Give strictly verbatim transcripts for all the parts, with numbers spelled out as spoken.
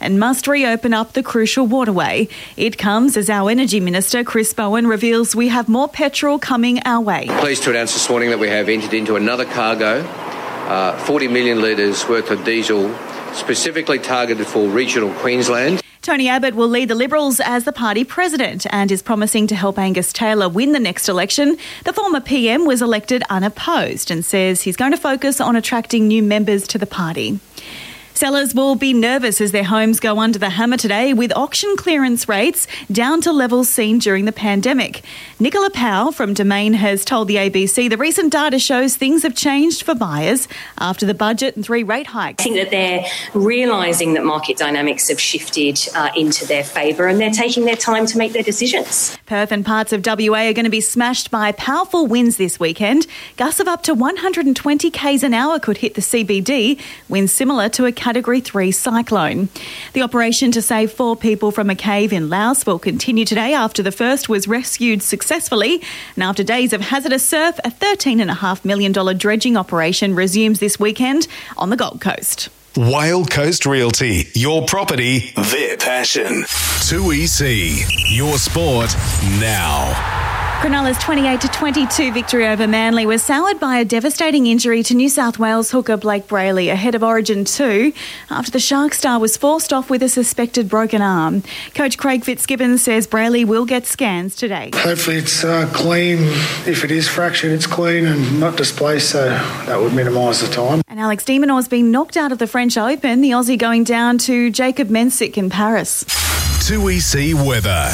and must reopen up the crucial waterway. It comes as our Energy Minister, Chris Bowen, reveals we have more petrol coming our way. Pleased to announce this morning that we have entered into another cargo, uh, forty million litres worth of diesel, specifically targeted for regional Queensland. Tony Abbott will lead the Liberals as the party president and is promising to help Angus Taylor win the next election. The former P M was elected unopposed and says he's going to focus on attracting new members to the party. Sellers will be nervous as their homes go under the hammer today, with auction clearance rates down to levels seen during the pandemic. Nicola Powell from Domain has told the A B C the recent data shows things have changed for buyers after the budget and three rate hikes. I think that they're realising that market dynamics have shifted uh, into their favour and they're taking their time to make their decisions. Perth and parts of W A are going to be smashed by powerful winds this weekend. Gusts of up to one hundred twenty kays an hour could hit the C B D, winds similar to a Category three cyclone. The operation to save four people from a cave in Laos will continue today after the first was rescued successfully. And after days of hazardous surf, a thirteen point five million dollars dredging operation resumes this weekend on the Gold Coast. Wild Coast Realty, your property, their passion. two E C, your sport now. Cronulla's twenty-eight to twenty-two victory over Manly was soured by a devastating injury to New South Wales hooker Blake Brayley ahead of Origin two after the Shark star was forced off with a suspected broken arm. Coach Craig Fitzgibbons says Brayley will get scans today. Hopefully it's uh, clean. If it is fractured, it's clean and not displaced, so that would minimise the time. And Alex de Minaur has been knocked out of the French Open, the Aussie going down to Jacob Mensik in Paris. two E C weather.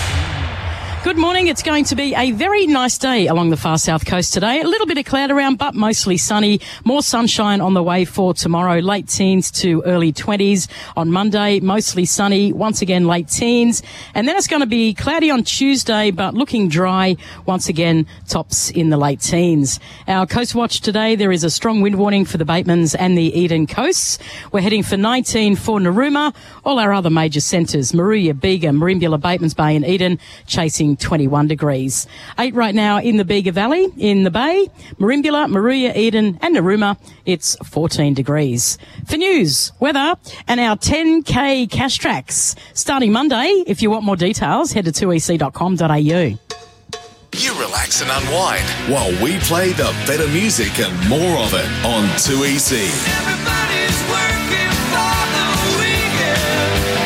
Good morning. It's going to be a very nice day along the far south coast today. A little bit of cloud around, but mostly sunny. More sunshine on the way for tomorrow. Late teens to early twenties on Monday. Mostly sunny. Once again, late teens. And then it's going to be cloudy on Tuesday, but looking dry. Once again, tops in the late teens. Our Coast Watch today, there is a strong wind warning for the Batemans and the Eden coasts. We're heading for nineteen for Narooma. All our other major centres, Moruya, Bega, Merimbula, Batemans Bay and Eden, chasing twenty-one degrees. Eight right now in the Bega Valley, in the Bay, Merimbula, Moruya, Eden and Narooma, it's fourteen degrees. For news, weather and our ten K cash tracks starting Monday. If you want more details, head to two e c dot com dot a u. You relax and unwind while we play the better music and more of it on two E C. Everybody's working for the weekend.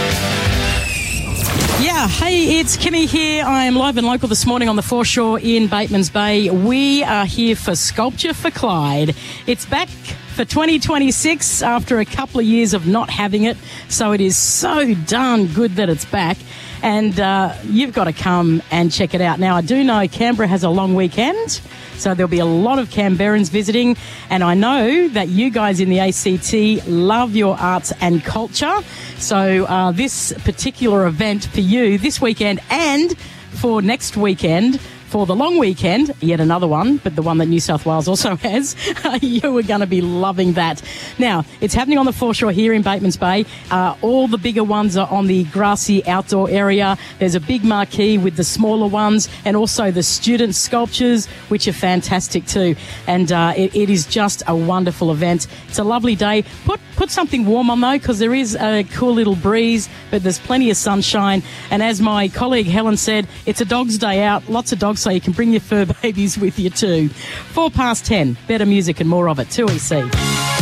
Yeah, hey, it's Kimmy here. I am live and local this morning on the foreshore in Batemans Bay. We are here for Sculpture for Clyde. It's back for twenty twenty-six after a couple of years of not having it, so it is so darn good that it's back. And uh, you've got to come and check it out. Now, I do know Canberra has a long weekend, so there'll be a lot of Canberrans visiting. And I know that you guys in the A C T love your arts and culture. So uh, this particular event for you this weekend and for next weekend, for the long weekend, yet another one, but the one that New South Wales also has, you are going to be loving that. Now, it's happening on the foreshore here in Batemans Bay. Uh, all the bigger ones are on the grassy outdoor area. There's a big marquee with the smaller ones and also the student sculptures, which are fantastic too. And uh, it, it is just a wonderful event. It's a lovely day. Put put something warm on though, because there is a cool little breeze, but there's plenty of sunshine. And as my colleague Helen said, it's a dog's day out. Lots of dogs, so you can bring your fur babies with you too. Four past ten. Better music and more of it. two E C.